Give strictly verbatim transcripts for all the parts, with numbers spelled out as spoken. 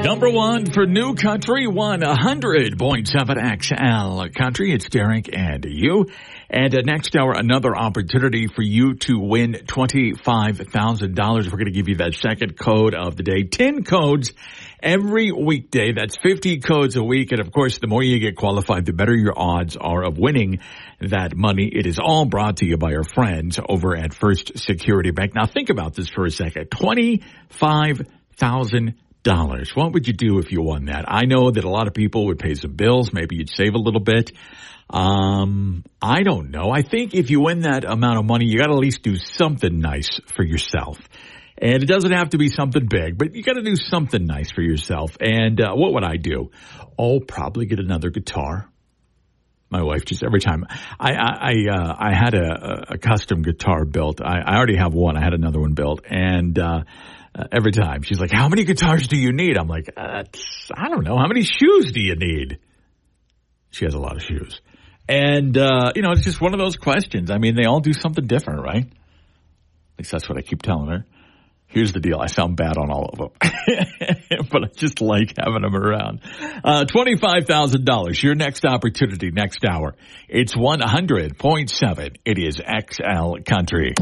Number one for New Country one hundred point seven X L Country. It's Derek and you. And uh, next hour, another opportunity for you to win twenty-five thousand dollars. We're going to give you that second code of the day. ten codes every weekday. That's fifty codes a week. And of course, the more you get qualified, the better your odds are of winning that money. It is all brought to you by our friends over at First Security Bank. Now think about this for a second. twenty-five thousand dollars. What would you do if you won that? I know that a lot of people would pay some bills. Maybe you'd save a little bit. Um, I don't know. I think if you win that amount of money, you got to at least do something nice for yourself. And it doesn't have to be something big, but you got to do something nice for yourself. And uh, what would I do? Oh, probably get another guitar. My wife just every time I I I, uh, I had a, a custom guitar built. I, I already have one. I had another one built, and uh, uh, every time she's like, "How many guitars do you need?" I'm like, uh, "I don't know. How many shoes do you need?" She has a lot of shoes, and uh, you know, it's just one of those questions. I mean, they all do something different, right? At least that's what I keep telling her. Here's the deal. I sound bad on all of them, but I just like having them around. Uh, twenty-five thousand dollars, your next opportunity next hour. It's one hundred point seven. It is X L Country.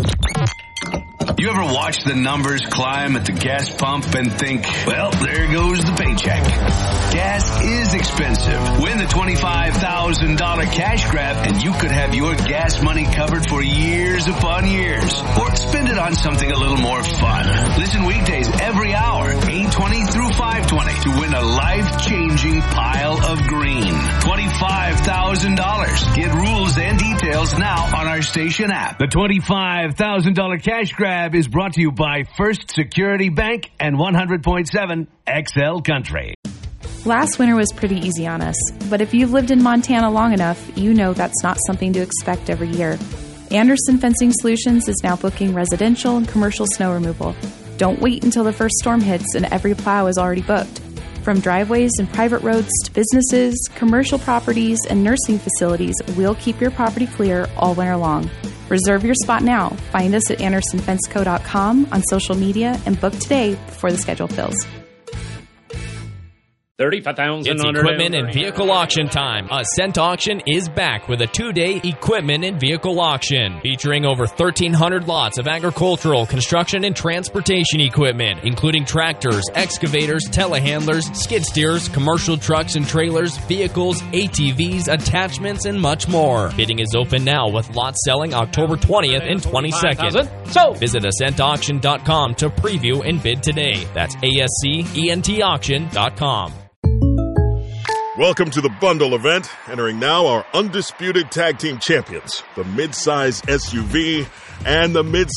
You ever watch the numbers climb at the gas pump and think, well, there goes the paycheck? Gas is expensive. Win the twenty-five thousand dollars cash grab and you could have your gas money covered for years upon years. Or spend it on something a little more fun. Listen weekdays every hour, eight twenty through five twenty, to win a life-changing pile of green. twenty-five thousand dollars. Get rules and details now on our station app. The twenty-five thousand dollars cash grab is brought to you by First Security Bank and one hundred point seven X L Country. Last winter was pretty easy on us, but if you've lived in Montana long enough, you know that's not something to expect every year. Anderson Fencing Solutions is now booking residential and commercial snow removal. Don't wait until the first storm hits and every plow is already booked. From driveways and private roads to businesses, commercial properties, and nursing facilities, we'll keep your property clear all winter long. Reserve your spot now. Find us at anderson fence co dot com on social media and book today before the schedule fills. thirty-five thousand It's equipment and vehicle auction time. Ascent Auction is back with a two-day equipment and vehicle auction featuring over thirteen hundred lots of agricultural, construction, and transportation equipment, including tractors, excavators, telehandlers, skid steers, commercial trucks and trailers, vehicles, A T Vs, attachments, and much more. Bidding is open now with lots selling October twentieth and twenty-second. So visit ascent auction dot com to preview and bid today. That's A S C E N T auction dot com. Welcome to the bundle event. Entering now are undisputed tag team champions, the mid-size S U V and the mid